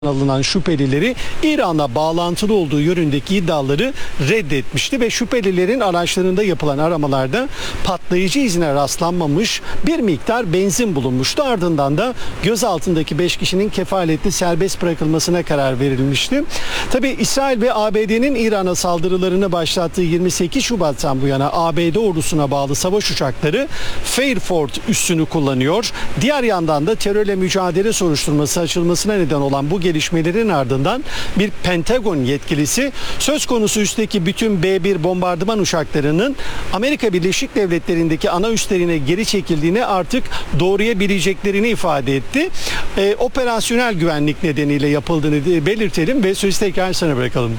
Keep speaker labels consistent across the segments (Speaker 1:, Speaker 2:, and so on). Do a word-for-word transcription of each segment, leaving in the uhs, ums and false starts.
Speaker 1: alınan şüphelileri İran'la bağlantılı olduğu yönündeki iddiaları reddetmişti ve şüphelilerin araçlarında yapılan aramalarda patlayıcı izine rastlanmamış bir miktar benzin bulunmuştu. Ardından da gözaltındaki beş kişinin kefaletli serbest bırakılmasına karar verilmişti. Tabii İsrail ve A B D'nin İran'a saldırılarını başlattığı yirmi sekiz Şubat'tan bu yana A B D ordusuna bağlı savaş uçakları Fairford üssünü kullanıyor. Diğer yandan da terörle mücadele soruşturması açılmasına neden olan bu gelişmelerin ardından bir Pentagon yetkilisi söz konusu üstteki bütün B bir bombardıman uçaklarının Amerika Birleşik Devletleri'ndeki ana üslerine geri çekildiğini artık doğruyabileceklerini ifade etti. E, operasyonel güvenlik nedeniyle yapıldığını belirtelim ve sözü tekrar sana bırakalım.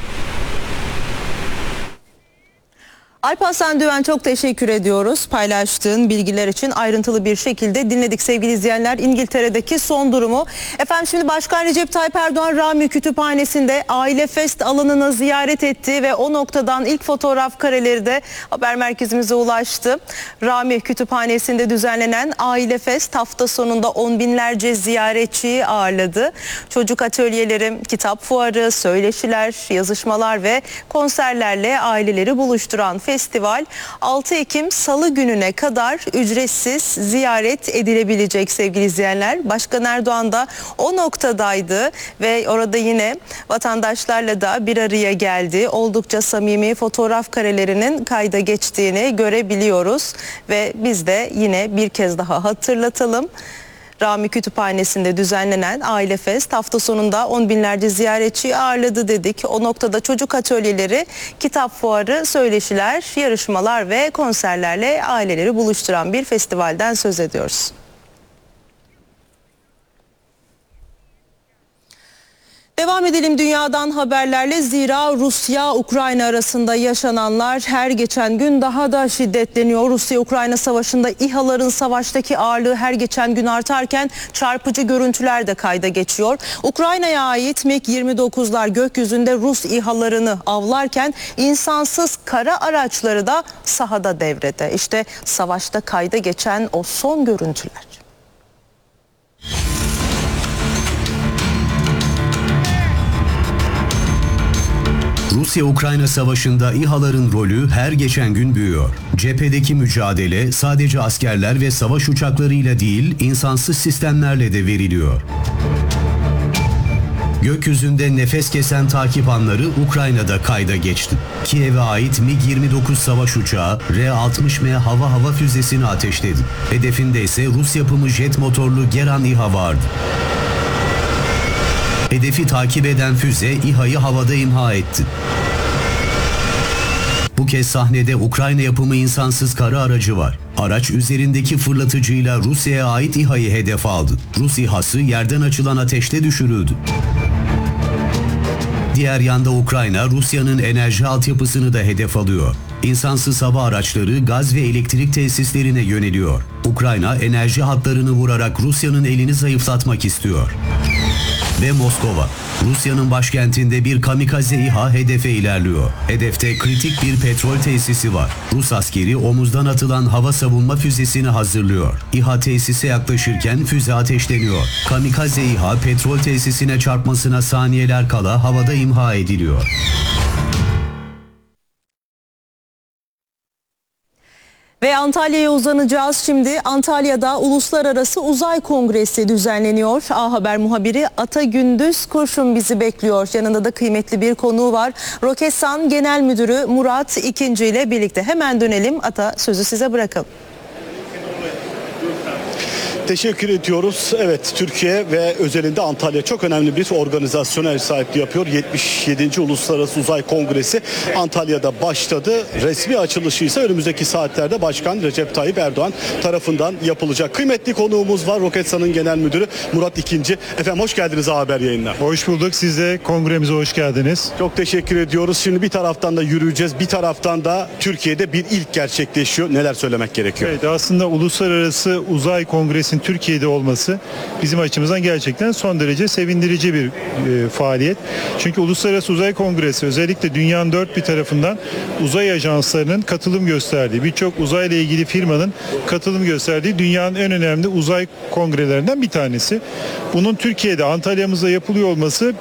Speaker 2: Alparslan Düven, çok teşekkür ediyoruz. Paylaştığın bilgiler için ayrıntılı bir şekilde dinledik sevgili izleyenler. İngiltere'deki son durumu. Efendim şimdi Başkan Recep Tayyip Erdoğan Rami Kütüphanesi'nde Aile Fest alanını ziyaret etti ve o noktadan ilk fotoğraf kareleri de haber merkezimize ulaştı. Rami Kütüphanesi'nde düzenlenen Aile Fest hafta sonunda on binlerce ziyaretçiyi ağırladı. Çocuk atölyeleri, kitap fuarı, söyleşiler, yazışmalar ve konserlerle aileleri buluşturan festival altı Ekim Salı gününe kadar ücretsiz ziyaret edilebilecek sevgili izleyenler. Başkan Erdoğan da o noktadaydı ve orada yine vatandaşlarla da bir araya geldi. Oldukça samimi fotoğraf karelerinin kayda geçtiğini görebiliyoruz ve biz de yine bir kez daha hatırlatalım. Rami Kütüphanesi'nde düzenlenen Aile Fest hafta sonunda on binlerce ziyaretçiyi ağırladı dedik. O noktada çocuk atölyeleri, kitap fuarı, söyleşiler, yarışmalar ve konserlerle aileleri buluşturan bir festivalden söz ediyoruz. Devam edelim dünyadan haberlerle. Zira Rusya-Ukrayna arasında yaşananlar her geçen gün daha da şiddetleniyor. Rusya-Ukrayna savaşında İHA'ların savaştaki ağırlığı her geçen gün artarken çarpıcı görüntüler de kayda geçiyor. Ukrayna'ya ait MiG yirmi dokuzlar gökyüzünde Rus İHA'larını avlarken insansız kara araçları da sahada devrede. İşte savaşta kayda geçen o son görüntüler.
Speaker 3: Rusya-Ukrayna savaşında İHA'ların rolü her geçen gün büyüyor. Cephedeki mücadele sadece askerler ve savaş uçaklarıyla değil, insansız sistemlerle de veriliyor. Gökyüzünde nefes kesen takip anları Ukrayna'da kayda geçti. Kiev'e ait MiG yirmi dokuz savaş uçağı R altmış M hava hava füzesini ateşledi. Hedefinde ise Rus yapımı jet motorlu Geran İHA vardı. Hedefi takip eden füze İHA'yı havada imha etti. Bu kez sahnede Ukrayna yapımı insansız kara aracı var. Araç üzerindeki fırlatıcıyla Rusya'ya ait İHA'yı hedef aldı. Rus İHA'sı yerden açılan ateşte düşürüldü. Diğer yanda Ukrayna, Rusya'nın enerji altyapısını da hedef alıyor. İnsansız hava araçları gaz ve elektrik tesislerine yöneliyor. Ukrayna enerji hatlarını vurarak Rusya'nın elini zayıflatmak istiyor. Ve Moskova, Rusya'nın başkentinde bir kamikaze İHA hedefe ilerliyor. Hedefte kritik bir petrol tesisi var. Rus askeri omuzdan atılan hava savunma füzesini hazırlıyor. İHA tesise yaklaşırken füze ateşleniyor. Kamikaze İHA petrol tesisine çarpmasına saniyeler kala havada imha ediliyor.
Speaker 2: Ve Antalya'ya uzanacağız şimdi. Antalya'da Uluslararası Uzay Kongresi düzenleniyor. A Haber muhabiri Ata Gündüz Kurşun bizi bekliyor. Yanında da kıymetli bir konuğu var. Roketsan Genel Müdürü Murat İkinci ile birlikte. Hemen dönelim. Ata, sözü size bırakalım.
Speaker 4: Teşekkür ediyoruz. Evet, Türkiye ve özelinde Antalya çok önemli bir organizasyona ev sahipliği yapıyor. yetmiş yedinci Uluslararası Uzay Kongresi Antalya'da başladı. Resmi açılışı ise önümüzdeki saatlerde Başkan Recep Tayyip Erdoğan tarafından yapılacak. Kıymetli konuğumuz var. Roketsan'ın Genel Müdürü Murat İkinci. Efendim hoş geldiniz A Haber yayınına.
Speaker 5: Hoş bulduk. Siz de kongremize hoş geldiniz.
Speaker 4: Çok teşekkür ediyoruz. Şimdi bir taraftan da yürüyeceğiz. Bir taraftan da Türkiye'de bir ilk gerçekleşiyor. Neler söylemek gerekiyor?
Speaker 5: Evet, aslında Uluslararası Uzay Kongresi'nin Türkiye'de olması bizim açımızdan gerçekten son derece sevindirici bir e, faaliyet. Çünkü Uluslararası Uzay Kongresi özellikle dünyanın dört bir tarafından uzay ajanslarının katılım gösterdiği, birçok uzayla ilgili firmanın katılım gösterdiği dünyanın en önemli uzay kongrelerinden bir tanesi. Bunun Türkiye'de Antalya'mızda yapılıyor olması